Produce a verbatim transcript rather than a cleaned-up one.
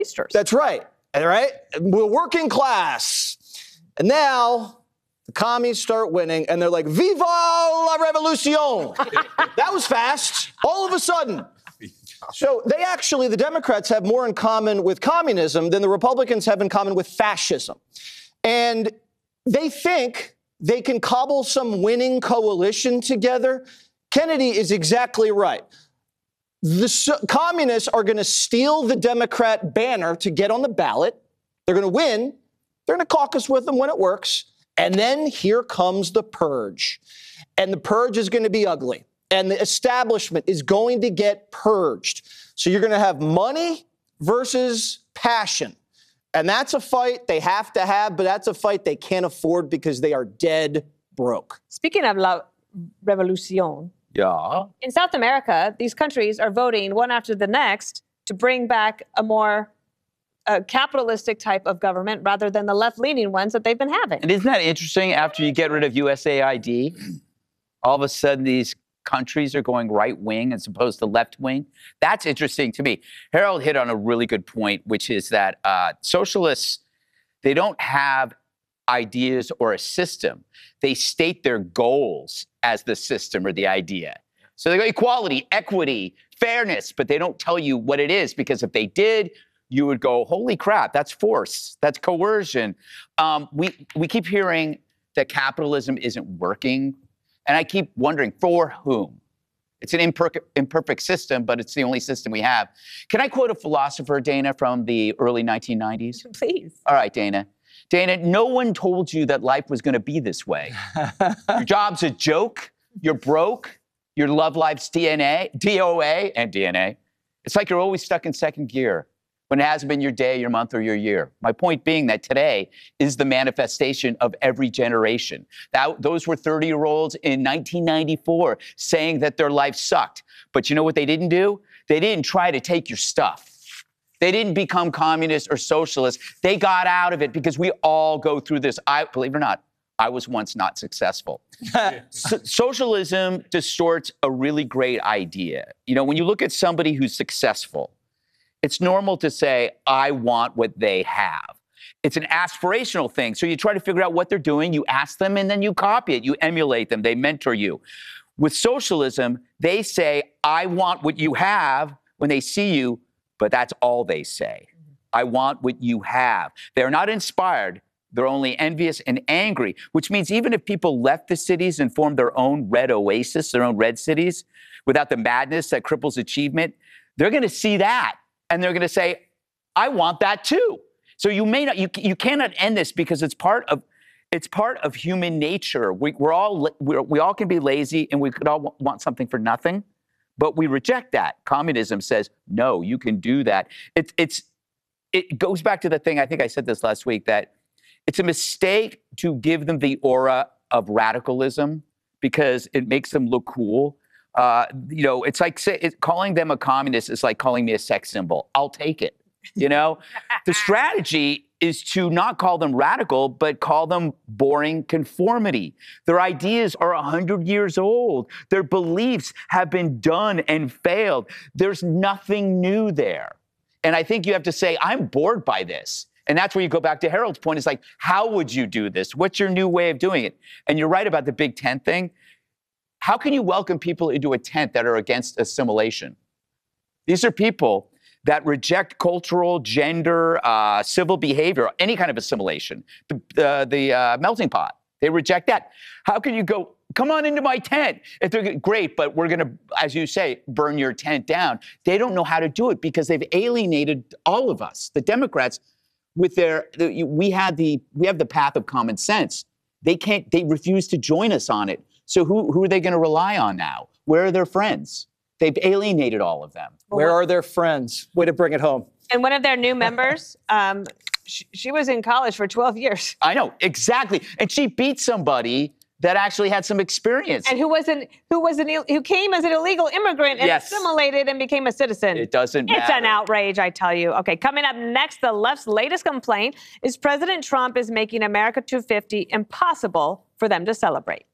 That's right. All right? We're working class. And now the commies start winning, and they're like, Viva la revolution! That was fast. All of a sudden. So they actually, the Democrats have more in common with communism than the Republicans have in common with fascism. And they think they can cobble some winning coalition together. Kennedy is exactly right. The so- communists are going to steal the Democrat banner to get on the ballot. They're going to win. They're going to caucus with them when it works. And then here comes the purge. And the purge is going to be ugly. And the establishment is going to get purged. So you're going to have money versus passion. And that's a fight they have to have, but that's a fight they can't afford because they are dead broke. Speaking of la revolution, yeah. in South America, these countries are voting one after the next to bring back a more uh, capitalistic type of government rather than the left-leaning ones that they've been having. And isn't that interesting? After you get rid of U S A I D, all of a sudden these countries are going right-wing as opposed to left-wing. That's interesting to me. Harold hit on a really good point, which is that uh, socialists, they don't have ideas or a system. They state their goals as the system or the idea. So they go equality, equity, fairness, but they don't tell you what it is, because if they did, you would go, holy crap, that's force, that's coercion. Um, we, we keep hearing that capitalism isn't working. And I keep wondering, for whom? It's an imper- imperfect system, but it's the only system we have. Can I quote a philosopher, Dana, from the early nineteen nineties? Please. All right, Dana. Dana, no one told you that life was going to be this way. Your job's a joke. You're broke. Your love life's D N A, D O A, and D N A. It's like you're always stuck in second gear when it hasn't been your day, your month, or your year. My point being that today is the manifestation of every generation. That, those were thirty-year-olds in nineteen ninety-four saying that their life sucked. But you know what they didn't do? They didn't try to take your stuff. They didn't become communists or socialists. They got out of it, because we all go through this. I, believe it or not, I was once not successful. So, socialism distorts a really great idea. You know, when you look at somebody who's successful, it's normal to say, I want what they have. It's an aspirational thing. So you try to figure out what they're doing, you ask them, and then you copy it. You emulate them. They mentor you. With socialism, they say, I want what you have when they see you, but that's all they say. I want what you have. They're not inspired. They're only envious and angry, which means even if people left the cities and formed their own red oasis, their own red cities, without the madness that cripples achievement, they're going to see that. And they're going to say, I want that too. So you may not, you, you cannot end this, because it's part of, it's part of human nature. We, we're all, we're, we all can be lazy, and we could all want something for nothing, but we reject that. Communism says, no, you can do that. It, it's, it goes back to the thing, I think I said this last week, that it's a mistake to give them the aura of radicalism because it makes them look cool. Uh, you know, it's like say, it, calling them a communist is like calling me a sex symbol. I'll take it. You know, the strategy is to not call them radical, but call them boring conformity. Their ideas are one hundred years old. Their beliefs have been done and failed. There's nothing new there. And I think you have to say, I'm bored by this. And that's where you go back to Harold's point. It's like, how would you do this? What's your new way of doing it? And you're right about the Big Tent thing. How can you welcome people into a tent that are against assimilation? These are people that reject cultural, gender, uh, civil behavior, any kind of assimilation. The, uh, the uh, melting pot, they reject that. How can you go, come on into my tent? If they're great, but we're gonna, as you say, burn your tent down. They don't know how to do it because they've alienated all of us. The Democrats, with their, the, we had the, we have the path of common sense. They can't, they refuse to join us on it. So who, who are they going to rely on now? Where are their friends? They've alienated all of them. Where are their friends? Way to bring it home. And one of their new members, um, she, she was in college for twelve years. I know, exactly. And she beat somebody that actually had some experience. And who was an, who was an, who came as an illegal immigrant and yes. assimilated and became a citizen. It doesn't matter. It's an outrage, I tell you. Okay, coming up next, the left's latest complaint is President Trump is making America two fifty impossible for them to celebrate.